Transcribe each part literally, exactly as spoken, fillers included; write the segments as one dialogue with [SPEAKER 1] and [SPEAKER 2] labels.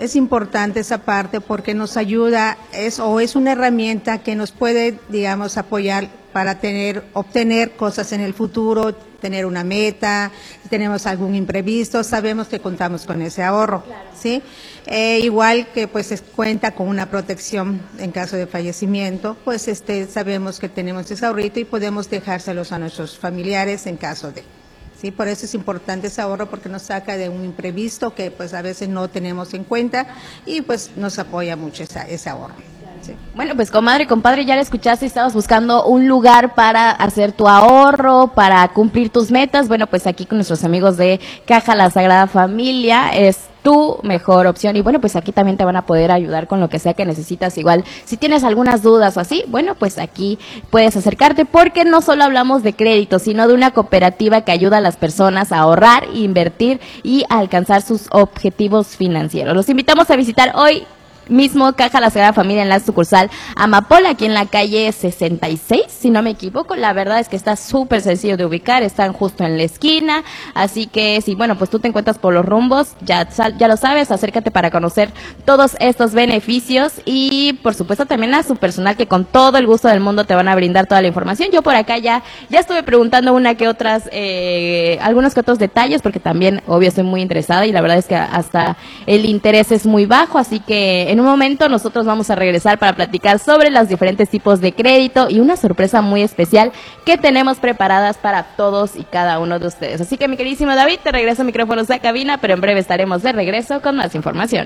[SPEAKER 1] es importante esa parte porque nos ayuda, es o es una herramienta que nos puede, digamos, apoyar para tener, obtener cosas en el futuro, tener una meta, si tenemos algún imprevisto, sabemos que contamos con ese ahorro, claro. ¿Sí? Eh, igual que pues es, cuenta con una protección en caso de fallecimiento, pues este sabemos que tenemos ese ahorrito y podemos dejárselos a nuestros familiares en caso de. Sí, por eso es importante ese ahorro porque nos saca de un imprevisto que pues a veces no tenemos en cuenta y pues nos apoya mucho esa, ese ahorro. Sí.
[SPEAKER 2] Bueno, pues comadre, compadre, ya le escuchaste, estabas buscando un lugar para hacer tu ahorro, para cumplir tus metas. Bueno, pues aquí con nuestros amigos de Caja La Sagrada Familia es tu mejor opción. Y bueno, pues aquí también te van a poder ayudar con lo que sea que necesitas. Igual, si tienes algunas dudas o así, bueno, pues aquí puedes acercarte porque no solo hablamos de crédito, sino de una cooperativa que ayuda a las personas a ahorrar, invertir y a alcanzar sus objetivos financieros. Los invitamos a visitar hoy mismo Caja La Sagrada Familia en la sucursal Amapola, aquí en la calle sesenta y seis, si no me equivoco. La verdad es que está súper sencillo de ubicar, están justo en la esquina, así que si, bueno, pues tú te encuentras por los rumbos, ya, ya lo sabes, acércate para conocer todos estos beneficios y por supuesto también a su personal que con todo el gusto del mundo te van a brindar toda la información. Yo por acá ya, ya estuve preguntando una que otras, eh, algunos que otros detalles, porque también, obvio, estoy muy interesada y la verdad es que hasta el interés es muy bajo, así que en un momento nosotros vamos a regresar para platicar sobre los diferentes tipos de crédito y una sorpresa muy especial que tenemos preparadas para todos y cada uno de ustedes. Así que mi queridísimo David, te regreso micrófonos a cabina, pero en breve estaremos de regreso con más información.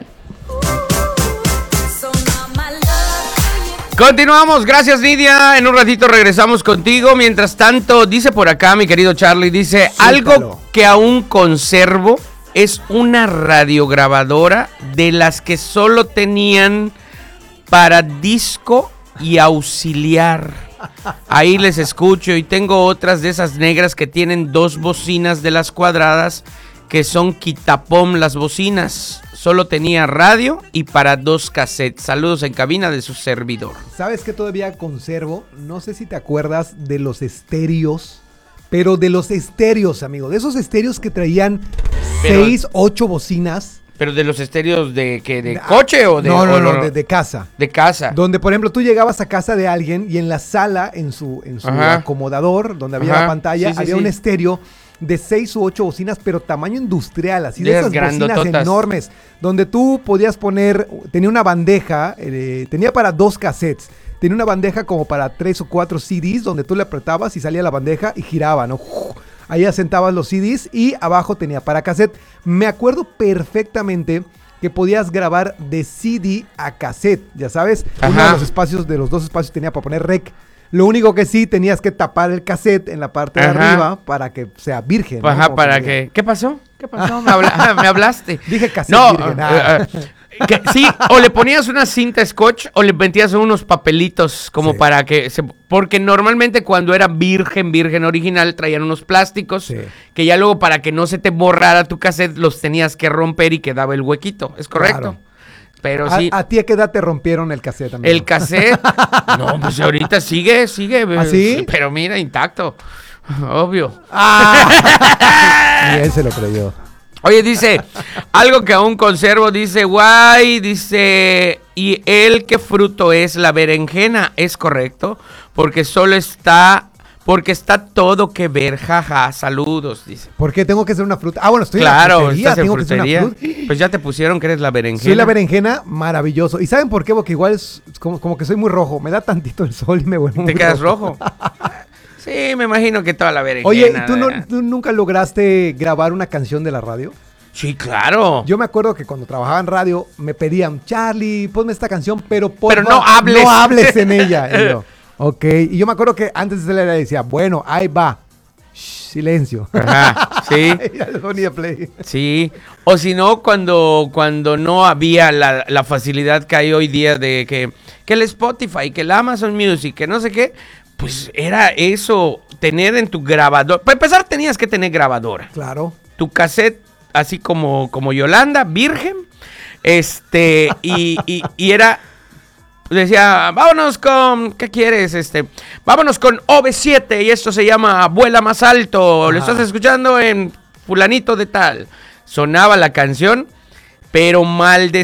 [SPEAKER 3] Continuamos, gracias Lidia, en un ratito regresamos contigo. Mientras tanto, dice por acá mi querido Charlie, dice, sí, algo claro. que aún conservo es una radiograbadora de las que solo tenían para disco y auxiliar. Ahí les escucho y tengo otras de esas negras que tienen dos bocinas de las cuadradas que son quitapom las bocinas. Solo tenía radio y para dos cassettes. Saludos en cabina de su servidor.
[SPEAKER 4] ¿Sabes qué todavía conservo? No sé si te acuerdas de los estéreos. Pero de los estéreos, amigo, de esos estéreos que traían pero, seis, ocho bocinas.
[SPEAKER 3] ¿Pero de los estéreos de qué? ¿De ah, coche o de...?
[SPEAKER 4] No, no, no, no de, de casa.
[SPEAKER 3] De casa.
[SPEAKER 4] Donde, por ejemplo, tú llegabas a casa de alguien y en la sala, en su, en su acomodador, donde había Ajá. la pantalla, sí, sí, había sí. un estéreo de seis u ocho bocinas, pero tamaño industrial, así de, de esas bocinas enormes, donde tú podías poner, tenía una bandeja, eh, tenía para dos cassettes. Tenía una bandeja como para tres o cuatro C Ds donde tú le apretabas y salía la bandeja y giraba, ¿no? Ahí asentabas los C Ds y abajo tenía para cassette. Me acuerdo perfectamente que podías grabar de C D a cassette, ya sabes. Ajá. Uno de los espacios, de los dos espacios tenía para poner rec. Lo único que sí tenías que tapar el cassette en la parte Ajá. de arriba para que sea virgen. ¿no?
[SPEAKER 3] Ajá, para que... ¿Qué pasó? ¿Qué pasó? Me, habla... me hablaste.
[SPEAKER 4] Dije cassette
[SPEAKER 3] no,
[SPEAKER 4] virgen.
[SPEAKER 3] Ah. Uh, uh, que, sí, o le ponías una cinta scotch o le metías unos papelitos como sí. para que se, porque normalmente cuando era virgen, virgen original traían unos plásticos sí. que ya luego para que no se te borrara tu cassette los tenías que romper y quedaba el huequito, ¿es correcto?
[SPEAKER 4] Claro.
[SPEAKER 3] Pero
[SPEAKER 4] ¿A,
[SPEAKER 3] sí.
[SPEAKER 4] ¿A ti a qué edad te rompieron el cassette, amigo?
[SPEAKER 3] El cassette, no, pues ahorita sigue, sigue.
[SPEAKER 4] ¿Ah, sí?
[SPEAKER 3] Pero mira, intacto, obvio.
[SPEAKER 4] Ah. Ni él se lo creyó.
[SPEAKER 3] Oye, dice, algo que aún conservo, dice, guay, dice, ¿y él qué fruto es? La berenjena, ¿es correcto? Porque solo está, porque está todo que ver, jaja, saludos, dice.
[SPEAKER 4] ¿Por qué tengo que ser una fruta? Ah, bueno, estoy
[SPEAKER 3] claro,
[SPEAKER 4] en la frutería,
[SPEAKER 3] estás en
[SPEAKER 4] tengo
[SPEAKER 3] frutería.
[SPEAKER 4] que ser una fruta.
[SPEAKER 3] Pues ya te pusieron que eres la berenjena.
[SPEAKER 4] Soy la berenjena, maravilloso. ¿Y saben por qué? Porque igual es como, como que soy muy rojo, me da tantito el sol y me vuelvo muy
[SPEAKER 3] ¿Te quedas rojo? Sí, me imagino que toda la berenjena.
[SPEAKER 4] Oye, ¿tú, no, ¿tú nunca lograste grabar una canción de la radio?
[SPEAKER 3] Sí, claro.
[SPEAKER 4] Yo me acuerdo que cuando trabajaba en radio me pedían, Charlie, ponme esta canción, pero por
[SPEAKER 3] Pero no hables.
[SPEAKER 4] No hables en ella. Y yo, ok. Y yo me acuerdo que antes de salir le decía, bueno, ahí va. Shh, silencio.
[SPEAKER 3] Ajá, sí.
[SPEAKER 4] Y ya le ponía play.
[SPEAKER 3] Sí. O si no, cuando, cuando no había la, la facilidad que hay hoy día de que, que el Spotify, que el Amazon Music, que no sé qué, pues era eso, tener en tu grabador. Para empezar, tenías que tener grabadora.
[SPEAKER 4] Claro.
[SPEAKER 3] Tu cassette, así como, como Yolanda, virgen, este, y, y, y era, decía, vámonos con, ¿qué quieres? Este, vámonos con O V siete, y esto se llama Vuela Más Alto, Ajá. Lo estás escuchando en fulanito de tal. Sonaba la canción, pero mal de